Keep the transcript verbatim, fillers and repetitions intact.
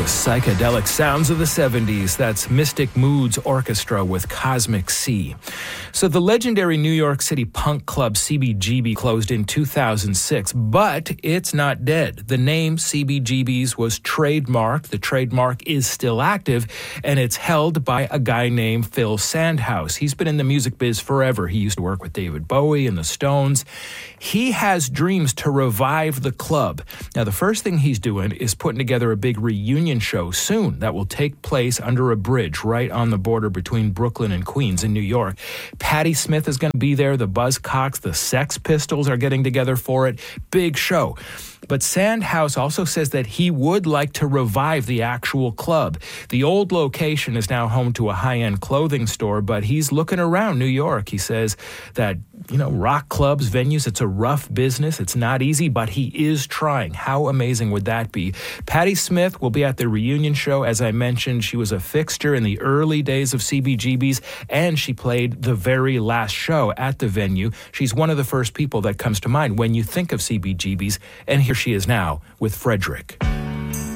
Psychedelic sounds of the seventies. That's Mystic Moods Orchestra with Cosmic Sea. So the legendary New York City punk club C B G B closed in two thousand six, but it's not dead. The name C B G B's was trademarked. The trademark is still active, and it's held by a guy named Phil Sandhouse. He's been in the music biz forever. He used to work with David Bowie and the Stones. He has dreams to revive the club. Now, the first thing he's doing is putting together a big reunion show soon that will take place under a bridge right on the border between Brooklyn and Queens in New York. Patti Smith is going to be there. The Buzzcocks, the Sex Pistols are getting together for it. Big show. But Sandhouse also says that he would like to revive the actual club. The old location is now home to a high-end clothing store, but he's looking around New York. He says that, you know, rock clubs, venues, it's a rough business. It's not easy, but he is trying. How amazing would that be? Patti Smith will be at the reunion show. As I mentioned, she was a fixture in the early days of C B G B's, and she played the very last show at the venue. She's one of the first people that comes to mind when you think of C B G B's, and here she is now with Frederick.